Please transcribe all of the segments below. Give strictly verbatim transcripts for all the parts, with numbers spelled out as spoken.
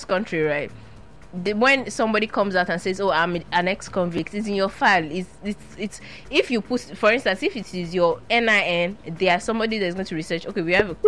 this country, right? The, when somebody comes out and says, "Oh, I'm an ex-convict," it's in your file. It's it's it's if you put, for instance, if it is your N I N, there's somebody that's going to research. Okay, we have a.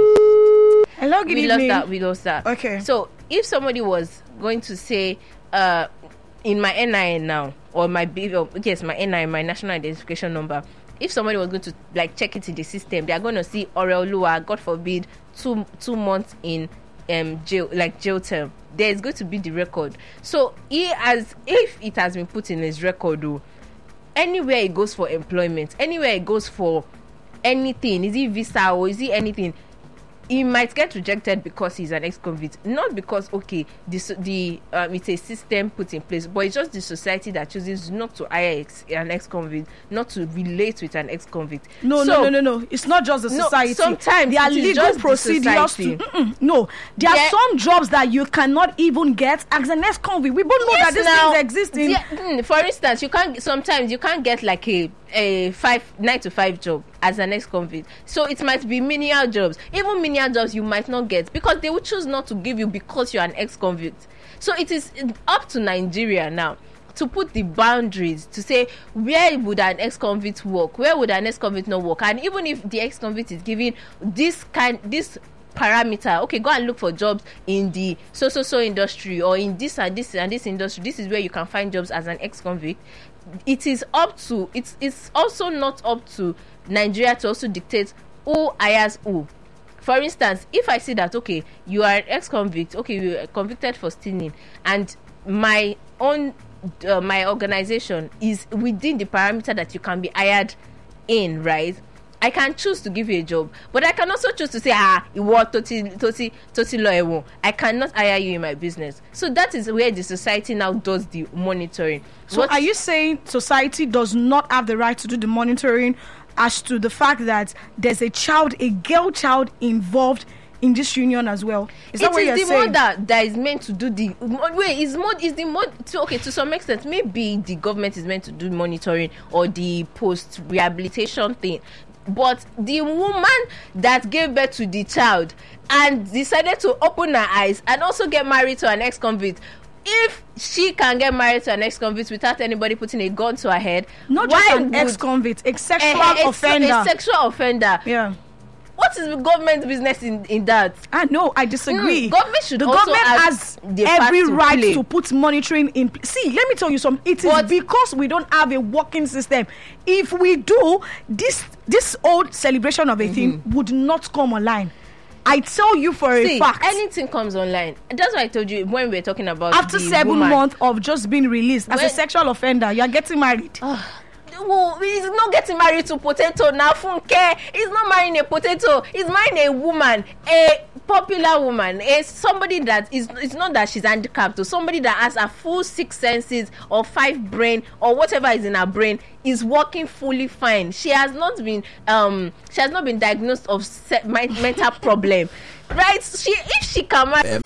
Hello, good we evening. lost that. We lost that. Okay. So if somebody was going to say, uh, in my N I N now, or my B, or, yes, my N I N, my national identification number. If somebody was going to like check it in the system, they are going to see Oreoluwa, God forbid, two two months in um jail, like jail term. There is going to be the record. So he has, if it has been put in his record, though, anywhere he goes for employment, anywhere he goes for anything, is he visa or is he anything, he might get rejected because he's an ex-convict, not because okay the the um, it's a system put in place, but it's just the society that chooses not to hire ex, an ex-convict, not to relate with an ex-convict. No, so, no, no, no, no. It's not just the society. No, sometimes there are it is legal just the procedures to. society. No, there Yeah. are some jobs that you cannot even get as an ex-convict. We both know Yes, that these now, things exist in. yeah, mm, for instance, you can't sometimes you can't get like a a five nine to five job as an ex-convict. So it might be menial jobs. Even menial jobs you might not get because they will choose not to give you because you're an ex-convict. So it is up to Nigeria now to put the boundaries to say where would an ex-convict work, where would an ex-convict not work, and even if the ex-convict is giving this kind this parameter, okay, go and look for jobs in the so so so industry or in this and this and this industry, this is where you can find jobs as an ex-convict. It is up to it's it's also not up to Nigeria to also dictate who hires who. For instance, if I see that okay, you are an ex-convict, okay, you are convicted for stealing, and my own uh, my organization is within the parameter that you can be hired in, right? I can choose to give you a job, but I can also choose to say, ah, you want toti toti toti law. I cannot hire you in my business. So that is where the society now does the monitoring. So What- are you saying society does not have the right to do the monitoring as to the fact that there's a child, a girl child involved in this union as well? Is that it what you're is the saying? mother that is meant to do the wait is more is the more to, okay to some extent maybe the government is meant to do monitoring or the post rehabilitation thing, but the woman that gave birth to the child and decided to open her eyes and also get married to an ex-convict, if she can get married to an ex-convict without anybody putting a gun to her head, Not just why an would ex-convict, a sexual a, a, offender. a sexual offender yeah. what is the government business in in that? Ah, no, I disagree. Mm, government should the also government have has the part every to right play. to put monitoring in. pl- See, let me tell you something. It is But- because we don't have a working system. If we do, this this old celebration of a thing would not come online. I tell you for See, a fact. anything comes online. That's why I told you when we were talking about After the seven woman. months of just being released as a When- sexual offender, you are getting married. Well, he's not getting married to potato now. Funke, he's not marrying a potato. He's marrying a woman, a popular woman, a somebody that is. It's not that she's handicapped, or somebody that has a full six senses or five brain or whatever is in her brain is working fully fine. She has not been um. She has not been diagnosed of se- my mental problem. Right? She if she can marry.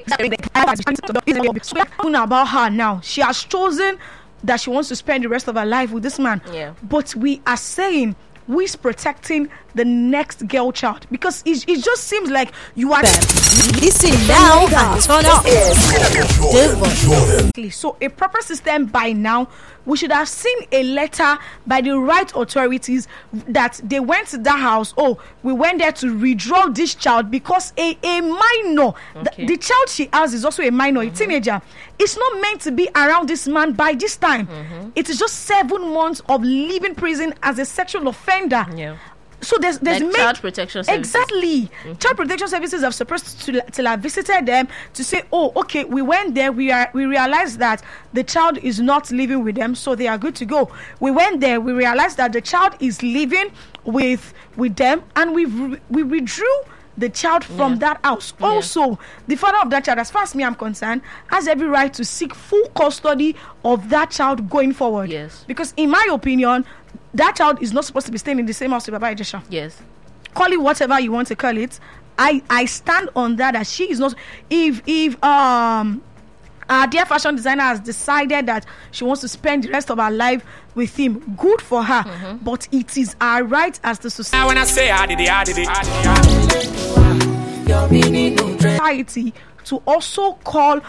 Talking about her now, she has chosen that she wants to spend the rest of her life with this man. Yeah. But we are saying who is protecting the next girl child, because it, it just seems like you are. Listen now and turn up. So a proper system by now, we should have seen a letter by the right authorities that they went to that house. Oh, we went there to withdraw this child because a, a minor, Okay. the, the child she has is also a minor, mm-hmm. a teenager. It's not meant to be around this man by this time. Mm-hmm. It is just seven months of living prison as a sexual offender. Yeah. So there's there's Like main- child protection services. Exactly. Mm-hmm. Child protection services are supposed to till I visited them to say, oh, okay, we went there, we are we realized that the child is not living with them, so they are good to go. We went there, we realized that the child is living with with them, and we we withdrew the child from Yeah. that house. Yeah. Also, the father of that child, as far as me I'm concerned, has every right to seek full custody of that child going forward. Yes. Because in my opinion, that child is not supposed to be staying in the same house with Baba Ejesha. Yes. Call it whatever you want to call it. I, I stand on that, that she is not. If if um our dear fashion designer has decided that she wants to spend the rest of her life with him, good for her. Mm-hmm. But it is our right as the society. When I say I did it, I did it, I did it. society to also call